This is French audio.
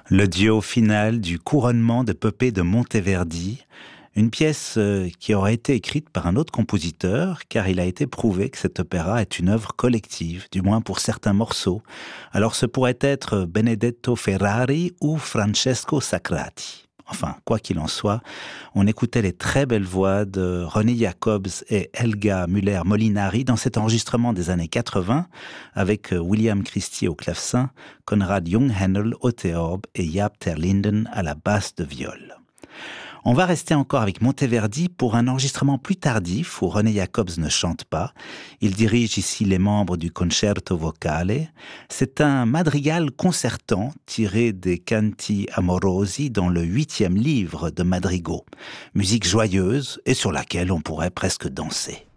Le duo final du couronnement de Pepe de Monteverdi, une pièce qui aurait été écrite par un autre compositeur, car il a été prouvé que cet opéra est une œuvre collective, du moins pour certains morceaux. Alors ce pourrait être Benedetto Ferrari ou Francesco Sacrati. Enfin, quoi qu'il en soit, on écoutait les très belles voix de René Jacobs et Helga Müller-Molinari dans cet enregistrement des années 80, avec William Christie au clavecin, Konrad Junghänel au théorbe et Jaap ter Linden à la basse de viol. On va rester encore avec Monteverdi pour un enregistrement plus tardif où René Jacobs ne chante pas. Il dirige ici les membres du Concerto Vocale. C'est un madrigal concertant tiré des Canti Amorosi dans le 8e livre de Madrigaux. Musique joyeuse et sur laquelle on pourrait presque danser.